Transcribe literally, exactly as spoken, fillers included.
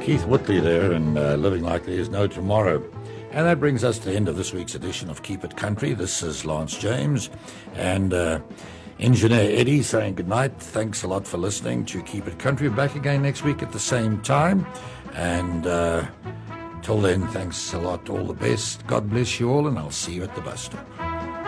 Keith Whitley there and uh, Living Like There's No Tomorrow. And that brings us to the end of this week's edition of Keep It Country. This is Lance James and uh, Engineer Eddie saying goodnight. Thanks a lot for listening to Keep It Country. Back again next week at the same time. And uh, till then, thanks a lot. All the best. God bless you all, and I'll see you at the bus stop.